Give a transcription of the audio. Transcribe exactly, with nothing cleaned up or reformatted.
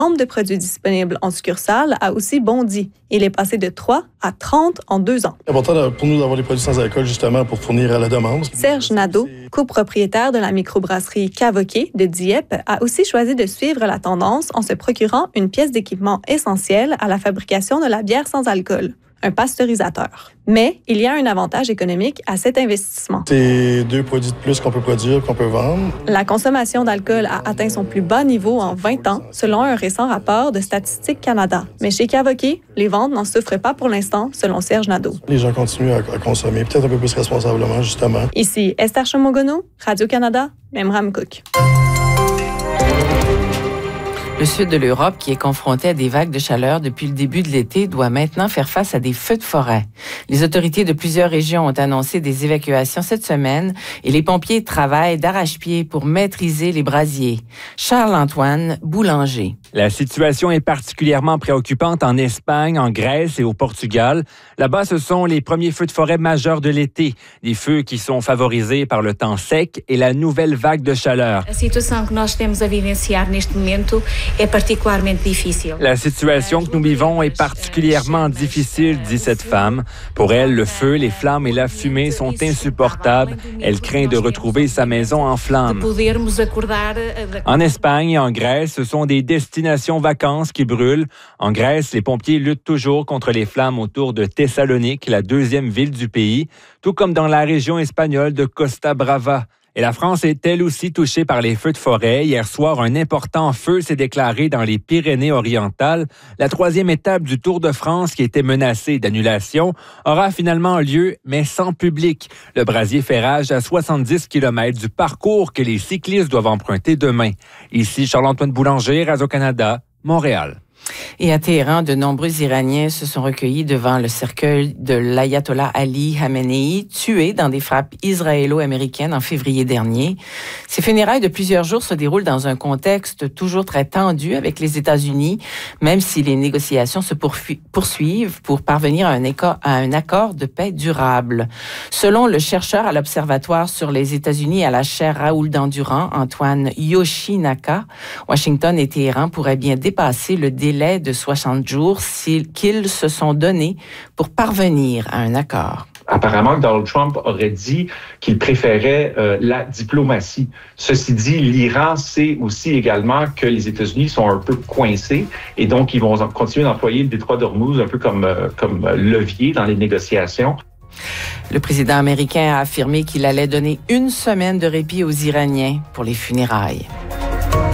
Le nombre de produits disponibles en succursale a aussi bondi. Il est passé de trois à trente en deux ans. C'est important pour nous d'avoir des produits sans alcool, justement, pour fournir à la demande. Serge Nadeau, copropriétaire de la microbrasserie Cavoquet de Dieppe, a aussi choisi de suivre la tendance en se procurant une pièce d'équipement essentielle à la fabrication de la bière sans alcool, un pasteurisateur. Mais il y a un avantage économique à cet investissement. C'est deux produits de plus qu'on peut produire, qu'on peut vendre. La consommation d'alcool a atteint son plus bas niveau en vingt ans, selon un récent rapport de Statistique Canada. Mais chez Cavoquet, les ventes n'en souffrent pas pour l'instant, selon Serge Nadeau. Les gens continuent à, à consommer, peut-être un peu plus responsablement, justement. Ici Esther Chomogono, Radio-Canada, Memram Cook. Le sud de l'Europe, qui est confronté à des vagues de chaleur depuis le début de l'été, doit maintenant faire face à des feux de forêt. Les autorités de plusieurs régions ont annoncé des évacuations cette semaine et les pompiers travaillent d'arrache-pied pour maîtriser les brasiers. Charles-Antoine Boulanger. La situation est particulièrement préoccupante en Espagne, en Grèce et au Portugal. Là-bas, ce sont les premiers feux de forêt majeurs de l'été. Des feux qui sont favorisés par le temps sec et la nouvelle vague de chaleur. La situation que nós temos a vivenciar neste momento est particulièrement difficile. La situation que nous vivons est particulièrement difficile, dit cette femme. Pour elle, le feu, les flammes et la fumée sont insupportables. Elle craint de retrouver sa maison en flammes. En Espagne et en Grèce, ce sont des destinations vacances qui brûlent. En Grèce, les pompiers luttent toujours contre les flammes autour de Thessalonique, la deuxième ville du pays, tout comme dans la région espagnole de Costa Brava. Et la France est elle aussi touchée par les feux de forêt. Hier soir, un important feu s'est déclaré dans les Pyrénées-Orientales. La troisième étape du Tour de France, qui était menacée d'annulation, aura finalement lieu, mais sans public. Le brasier fait rage à soixante-dix kilomètres du parcours que les cyclistes doivent emprunter demain. Ici, Charles-Antoine Boulanger, Radio-Canada, Montréal. Et à Téhéran, de nombreux Iraniens se sont recueillis devant le cercueil de l'ayatollah Ali Khamenei, tué dans des frappes israélo-américaines en février dernier. Ces funérailles de plusieurs jours se déroulent dans un contexte toujours très tendu avec les États-Unis, même si les négociations se poursuivent pour parvenir à un, éco- à un accord de paix durable. Selon le chercheur à l'Observatoire sur les États-Unis à la chaire Raoul Dandurand, Antoine Yoshinaka, Washington et Téhéran pourraient bien dépasser le délai de soixante jours qu'ils se sont donnés pour parvenir à un accord. Apparemment, Donald Trump aurait dit qu'il préférait euh, la diplomatie. Ceci dit, l'Iran sait aussi également que les États-Unis sont un peu coincés et donc ils vont continuer d'employer le détroit d'Ormuz un peu comme, euh, comme levier dans les négociations. Le président américain a affirmé qu'il allait donner une semaine de répit aux Iraniens pour les funérailles.